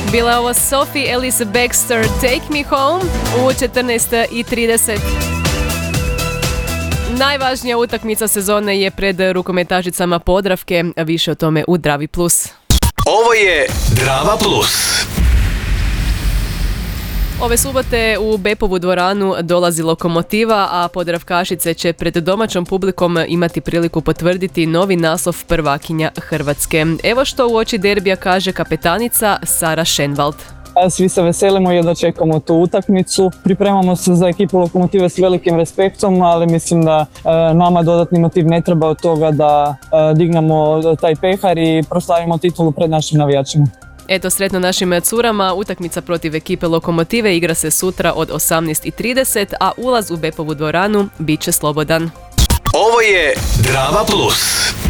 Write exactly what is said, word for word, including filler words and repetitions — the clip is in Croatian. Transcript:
Bila je ovo Sophie Ellis Bextor, Take Me Home u četrnaest i trideset. Najvažnija utakmica sezone je pred rukometašicama Podravke, a više o tome u Dravi plus. Ovo je Drava plus. Ove subote u Bepovu dvoranu dolazi Lokomotiva, a Podravkašice će pred domaćom publikom imati priliku potvrditi novi naslov prvakinja Hrvatske. Evo što u oči derbija kaže kapetanica Sara Šenvald. Svi se veselimo i da čekamo tu utakmicu. Pripremamo se za ekipu Lokomotive s velikim respektom, ali mislim da e, nama dodatni motiv ne treba od toga da e, dignemo taj pehar i proslavimo titulu pred našim navijačima. Eto, sretno našim curama, utakmica protiv ekipe Lokomotive igra se sutra od osamnaest i trideset, a ulaz u Bepovu dvoranu bit će slobodan. Ovo je Drava plus.